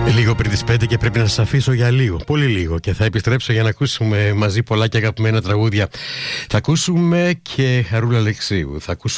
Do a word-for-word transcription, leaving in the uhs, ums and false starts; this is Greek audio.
Λίγο πριν τις πέντε και πρέπει να σας αφήσω για λίγο, πολύ λίγο, και θα επιστρέψω για να ακούσουμε μαζί πολλά και αγαπημένα τραγούδια. Θα ακούσουμε και Χαρούλα Αλεξίου, θα ακούσουμε